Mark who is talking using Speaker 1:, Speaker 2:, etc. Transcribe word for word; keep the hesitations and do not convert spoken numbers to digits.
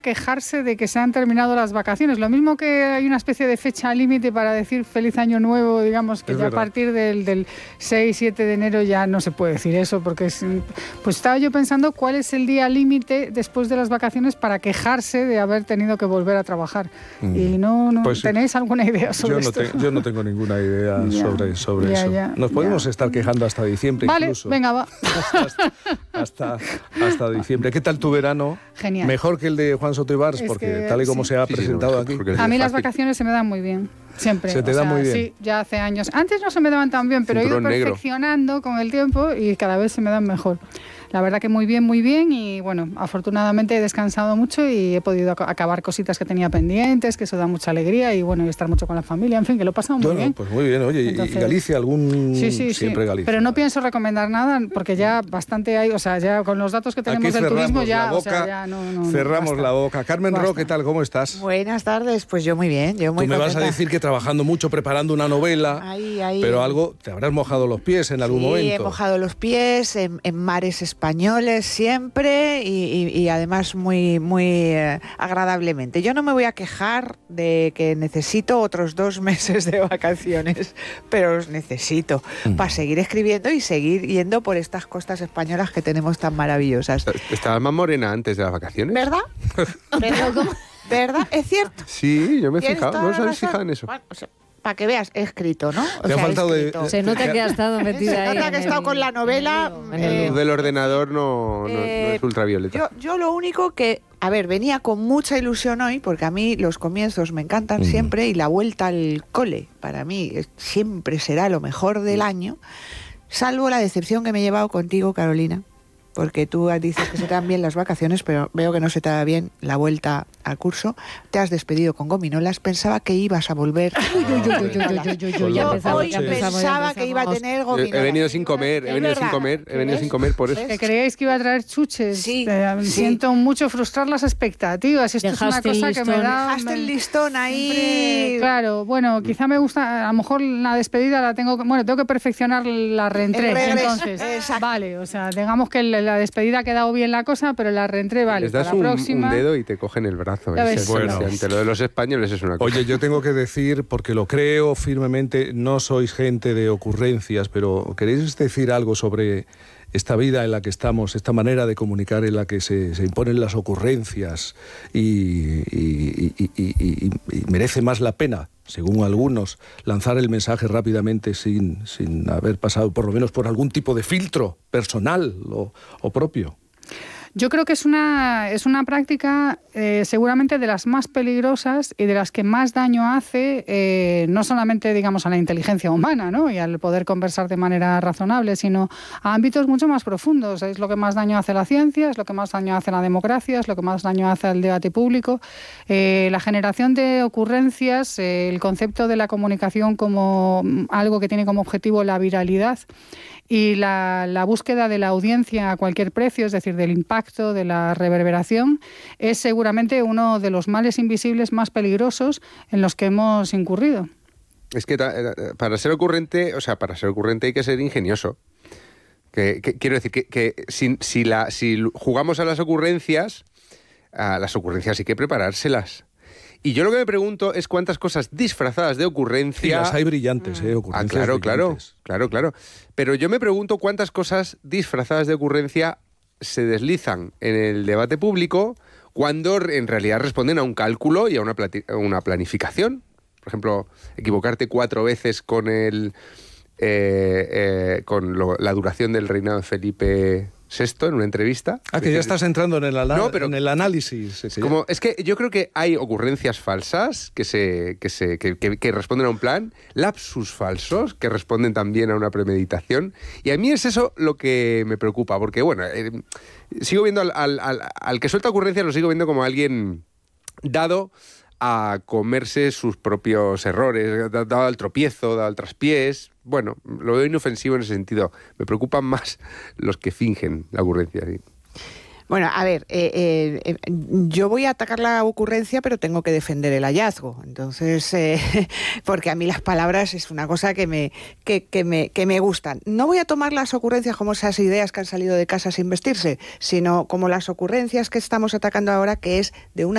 Speaker 1: quejarse de que se han terminado las vacaciones. Lo mismo que hay una especie de fecha límite para decir feliz año nuevo, digamos que
Speaker 2: Es
Speaker 1: ya
Speaker 2: verdad.
Speaker 1: a partir del, del seis, siete de enero ya no se puede decir eso, porque es, pues estaba yo pensando cuál es el día límite después de las vacaciones para quejarse de haber tenido que volver a trabajar. Mm. Y no, no
Speaker 2: pues,
Speaker 1: ¿tenéis alguna idea sobre
Speaker 2: yo no
Speaker 1: esto?
Speaker 2: Te, yo no tengo ninguna idea
Speaker 1: ya,
Speaker 2: sobre, sobre
Speaker 1: ya,
Speaker 2: eso.
Speaker 1: Ya,
Speaker 2: Nos podemos
Speaker 1: ya.
Speaker 2: estar quejando hasta diciembre
Speaker 1: vale,
Speaker 2: incluso.
Speaker 1: Venga, va.
Speaker 2: hasta, hasta, hasta diciembre. ¿Qué tal tu verano?
Speaker 1: Genial.
Speaker 2: Mejor que el de Juan Soto Ibars, porque que, tal y como
Speaker 1: sí.
Speaker 2: se ha
Speaker 3: sí,
Speaker 2: presentado
Speaker 3: sí, no,
Speaker 2: aquí.
Speaker 1: A mí las vacaciones se me dan muy bien. Siempre.
Speaker 2: Se te
Speaker 1: o
Speaker 2: da
Speaker 1: sea,
Speaker 2: muy bien.
Speaker 1: Sí, ya hace años. Antes no se me daban tan bien, pero
Speaker 3: Cinturón
Speaker 1: he ido perfeccionando negro. Con el tiempo y cada vez se me dan mejor. La verdad que muy bien, muy bien y bueno, afortunadamente he descansado mucho y he podido acabar cositas que tenía pendientes, que eso da mucha alegría y bueno, y estar mucho con la familia, en fin, que lo he pasado muy
Speaker 2: bueno,
Speaker 1: bien.
Speaker 2: Pues muy bien, oye,
Speaker 1: Entonces,
Speaker 2: ¿y Galicia algún...?
Speaker 1: Sí, sí,
Speaker 2: siempre
Speaker 1: sí.
Speaker 2: Galicia.
Speaker 1: Pero no pienso recomendar nada porque ya bastante hay, o sea, ya con los datos que tenemos
Speaker 2: Aquí
Speaker 1: del turismo ya,
Speaker 2: boca,
Speaker 1: o sea, ya no, no
Speaker 2: cerramos
Speaker 1: basta.
Speaker 2: la boca. Carmen
Speaker 1: Basta.
Speaker 2: Ro, ¿qué tal? ¿Cómo estás?
Speaker 4: Buenas tardes, pues yo muy bien, yo muy
Speaker 2: Tú me
Speaker 4: contenta.
Speaker 2: vas a decir que trabajando mucho, preparando una novela,
Speaker 4: ahí, ahí.
Speaker 2: pero algo, te habrás mojado los pies en algún
Speaker 4: sí,
Speaker 2: momento.
Speaker 4: Sí, he mojado los pies en, en mares españoles siempre y, y, y además muy, muy eh, agradablemente. Yo no me voy a quejar de que necesito otros dos meses de vacaciones, pero los necesito mm. para seguir escribiendo y seguir yendo por estas costas españolas que tenemos tan maravillosas.
Speaker 3: ¿Estabas más morena antes de las vacaciones?
Speaker 4: ¿Verdad? ¿Verdad? ¿Verdad? ¿Es cierto?
Speaker 3: Sí, yo me he fijado. ¿No os habéis
Speaker 4: razón?
Speaker 3: fijado en eso?
Speaker 4: Bueno, o sea, para que veas, he escrito, ¿no? O
Speaker 2: Te ha
Speaker 4: sea,
Speaker 2: faltado de,
Speaker 4: escrito.
Speaker 5: Se nota que ha estado metida
Speaker 4: Se
Speaker 5: ahí.
Speaker 4: nota que he estado
Speaker 5: el,
Speaker 4: con la novela.
Speaker 5: En el, en el
Speaker 4: eh,
Speaker 3: luz del ordenador no, no,
Speaker 4: eh,
Speaker 3: no es ultravioleta.
Speaker 4: Yo, yo lo único que, a ver, venía con mucha ilusión hoy, porque a mí los comienzos me encantan mm. siempre, y la vuelta al cole, para mí, siempre será lo mejor del año, salvo la decepción que me he llevado contigo, Carolina. Porque tú dices que se te dan bien las vacaciones, pero veo que no se te da bien la vuelta al curso. Te has despedido con gominolas. Pensaba que ibas a volver. Yo hoy pensaba que iba a tener gominolas.
Speaker 3: He venido sin comer, he venido sin comer, he venido sin comer por eso.
Speaker 1: Que creíais que iba a traer chuches.
Speaker 4: Sí,
Speaker 1: eh,
Speaker 4: sí.
Speaker 1: Siento mucho frustrar las expectativas. Esto es una cosa que me da...
Speaker 4: Dejaste el listón ahí.
Speaker 1: Siempre, claro, bueno, quizá me gusta, a lo mejor la despedida la tengo que... Bueno, tengo que perfeccionar la reentré, entonces.
Speaker 4: Exacto.
Speaker 1: Vale, o sea, digamos que el la despedida ha quedado bien la cosa, pero la reentré vale.
Speaker 3: Les das
Speaker 1: para la
Speaker 3: un,
Speaker 1: próxima...
Speaker 3: un dedo y te cogen el brazo.
Speaker 1: Es
Speaker 2: bueno.
Speaker 3: Lo de los españoles es una cosa.
Speaker 2: Oye, yo tengo que decir, porque lo creo firmemente, no sois gente de ocurrencias, pero ¿queréis decir algo sobre esta vida en la que estamos, esta manera de comunicar en la que se, se imponen las ocurrencias y, y, y, y, y, y merece más la pena, según algunos, lanzar el mensaje rápidamente sin, sin haber pasado por lo menos por algún tipo de filtro personal o, o propio?
Speaker 1: Yo creo que es una, es una práctica eh, seguramente de las más peligrosas y de las que más daño hace, eh, no solamente digamos a la inteligencia humana, ¿no? Y al poder conversar de manera razonable, sino a ámbitos mucho más profundos. Es lo que más daño hace la ciencia, es lo que más daño hace la democracia, es lo que más daño hace al debate público. Eh, la generación de ocurrencias, eh, el concepto de la comunicación como algo que tiene como objetivo la viralidad y la, la búsqueda de la audiencia a cualquier precio, es decir, del impacto, de la reverberación, es seguramente uno de los males invisibles más peligrosos en los que hemos incurrido.
Speaker 3: Es que para ser ocurrente, o sea, para ser ocurrente hay que ser ingenioso. Que, que, quiero decir que, que si, si, la, si jugamos a las ocurrencias, a las ocurrencias hay que preparárselas. Y yo lo que me pregunto es cuántas cosas disfrazadas de ocurrencia...
Speaker 2: Y las hay brillantes, ¿eh? Ocurrencias
Speaker 3: ah, claro,
Speaker 2: brillantes.
Speaker 3: claro, claro, claro. Pero yo me pregunto cuántas cosas disfrazadas de ocurrencia se deslizan en el debate público cuando en realidad responden a un cálculo y a una, plati- a una planificación. Por ejemplo, equivocarte cuatro veces con el eh, eh, con lo, la duración del reinado de Felipe sexto en una entrevista.
Speaker 2: Ah, que
Speaker 3: decir,
Speaker 2: ya estás entrando en el, ana-
Speaker 3: no, pero
Speaker 2: en el análisis. Sí, sí.
Speaker 3: Como, es que yo creo que hay ocurrencias falsas que, se, que, se, que, que, que responden a un plan, lapsus falsos que responden también a una premeditación. Y a mí es eso lo que me preocupa, porque bueno, eh, sigo viendo al, al, al, al que suelta ocurrencias, lo sigo viendo como alguien dado a comerse sus propios errores, dado al tropiezo, dado al traspiés. Bueno, lo veo inofensivo en ese sentido. Me preocupan más los que fingen la ocurrencia. ¿Sí?
Speaker 4: Bueno, a ver, eh, eh, yo voy a atacar la ocurrencia, pero tengo que defender el hallazgo. Entonces, eh, porque a mí las palabras es una cosa que me, que, que, me, que me gustan. No voy a tomar las ocurrencias como esas ideas que han salido de casa sin vestirse, sino como las ocurrencias que estamos atacando ahora, que es de una